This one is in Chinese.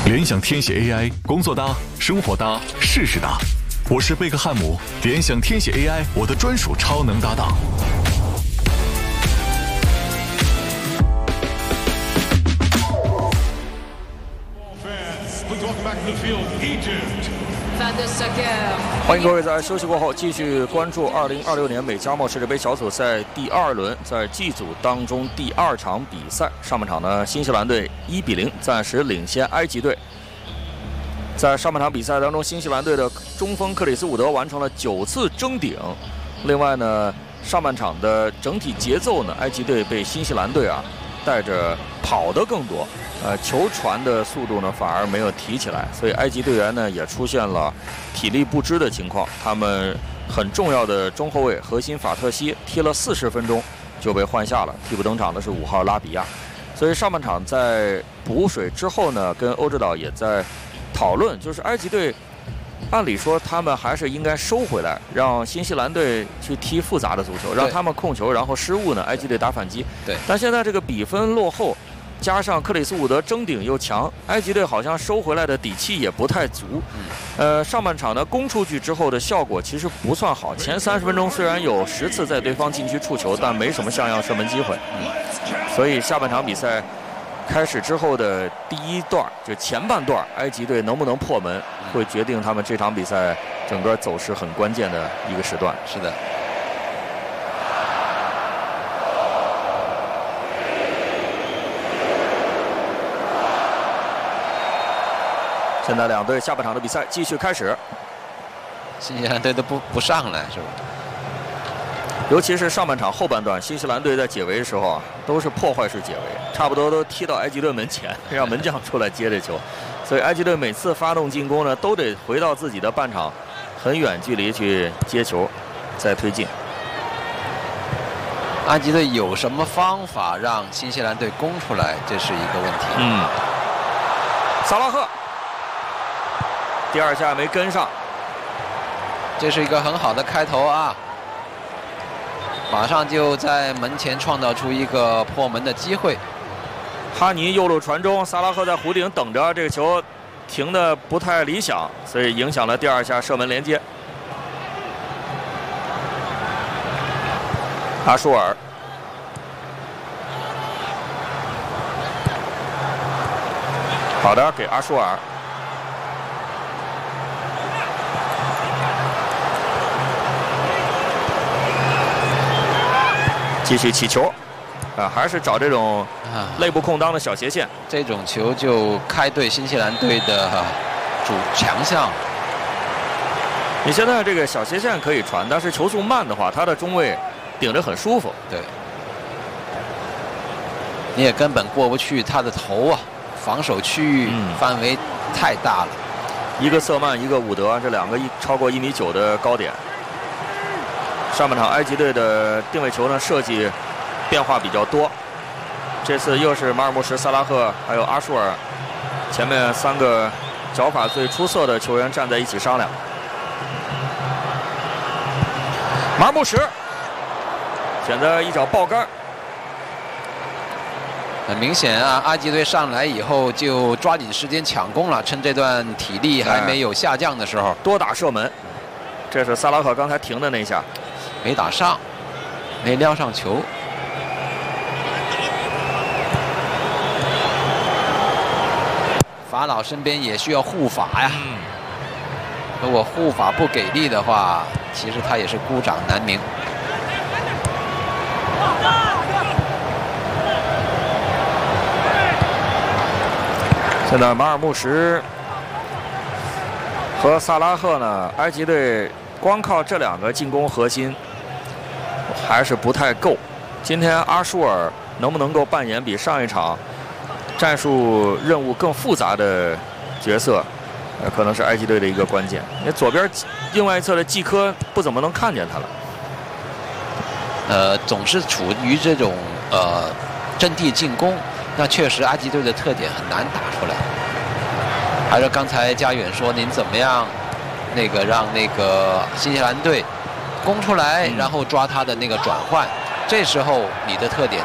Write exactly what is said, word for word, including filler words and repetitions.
联想天写 A I， 工作搭，生活搭，事事搭。我是贝克汉姆，联想天写 A I， 我的专属超能搭档。 欢迎各位在休息过后继续关注二零二六年美加墨世界杯小组赛第二轮，在 G 组当中第二场比赛。上半场呢，新西兰队一比零暂时领先埃及队。在上半场比赛当中，新西兰队的中锋克里斯伍德完成了九次争顶。另外呢，上半场的整体节奏呢，埃及队被新西兰队啊带着跑得更多。呃，球传的速度呢反而没有提起来，所以埃及队员呢也出现了体力不支的情况。他们很重要的中后卫核心法特西踢了四十分钟就被换下了，替补登场的是五号拉比亚。所以上半场在补水之后呢，跟欧指导也在讨论，就是埃及队按理说他们还是应该收回来，让新西兰队去踢复杂的足球，让他们控球，然后失误呢，埃及队打反击。 对， 但现在这个比分落后。加上克里斯伍德争顶又强，埃及队好像收回来的底气也不太足。呃，上半场呢攻出去之后的效果其实不算好，前三十分钟虽然有十次在对方禁区触球，但没什么像样射门机会。所以下半场比赛开始之后的第一段，就前半段，埃及队能不能破门，会决定他们这场比赛整个走势很关键的一个时段。 是的。 现在两队下半场的比赛继续开始， 新西兰队都不不上来是吧？ 尤其是上半场后半段，新西兰队在解围的时候啊，都是破坏式解围，差不多都踢到埃及队门前，让门将出来接这球。所以埃及队每次发动进攻呢，都得回到自己的半场很远距离去接球，再推进。 埃及队有什么方法让新西兰队攻出来？这是一个问题。 嗯，萨拉赫。第二下没跟上， 这是一个很好的开头啊！马上就在门前创造出一个破门的机会。 哈尼右路传中，萨拉赫在弧顶等着，这个球停的不太理想，所以影响了第二下射门连接。阿舒尔，好的，给阿舒尔。继续起球，啊，还是找这种内部空当的小斜线。 这种球就开对新西兰队的主强项。 你现在这个小斜线可以传，但是球速慢的话，他的中卫顶着很舒服。 对，你也根本过不去他的头啊，防守区域范围太大了。 嗯、一个瑟曼，一个伍德，这两个一超过一米九的高点。上半场埃及队的定位球呢设计变化比较多，这次又是马尔穆什、萨拉赫还有阿舒尔，前面三个脚法最出色的球员站在一起商量。马尔穆什选择一脚爆杆， 很明显啊，埃及队上来以后就抓紧时间抢攻了，趁这段体力还没有下降的时候， 多打射门。这是萨拉赫刚才停的那一下。 没打上，没撩上球。法老身边也需要护法呀。如果护法不给力的话，其实他也是孤掌难鸣。 现在马尔穆什和萨拉赫呢，埃及队光靠这两个进攻核心还是不太够。今天阿舒尔能不能够扮演比上一场战术任务更复杂的角色，呃，可能是埃及队的一个关键。因为左边另外一侧的季科不怎么能看见他了。 呃，总是处于这种呃阵地进攻，那确实埃及队的特点很难打出来。还是刚才家远说，您怎么样？那个让那个新西兰队攻出来，然后抓他的那个转换，这时候你的特点